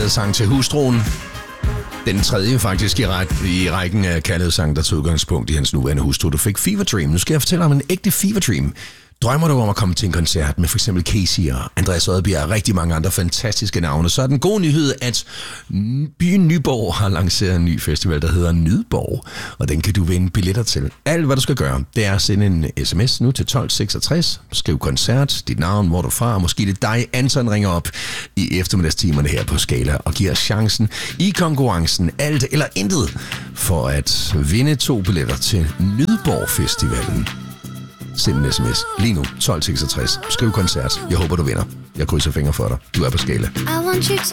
kærlighedssang til hustruen. Den tredje faktisk i rækken af kærlighedssang, der tog udgangspunkt i hans nuværende hustru. Du fik Fever Dream. Nu skal jeg fortælle om en ægte Fever Dream. Drømmer du om at komme til en koncert med f.eks. Casey og Andreas Odbjerg og rigtig mange andre fantastiske navne, så er den gode nyhed, at byen Nyborg har lanceret en ny festival, der hedder Nydborg, og den kan du vinde billetter til. Alt, hvad du skal gøre, det er at sende en sms nu til 1266, skriv koncert, dit navn, hvor du er fra, og måske det er dig, Anton ringer op i eftermiddagstimerne her på Skala og giver chancen i konkurrencen alt eller intet for at vinde 2 billetter til Nydborg Festivalen. Send en sms lige nu, 1266. Skriv koncert. Jeg håber, du vinder. Jeg krydser fingre for dig. Du er på Skala. I want you to